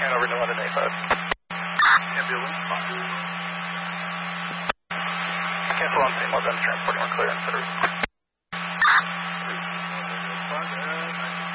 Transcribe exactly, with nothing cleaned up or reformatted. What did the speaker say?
remain over to London eighty-five. Ambulance five. Cancel on scene while then transporting or clearance.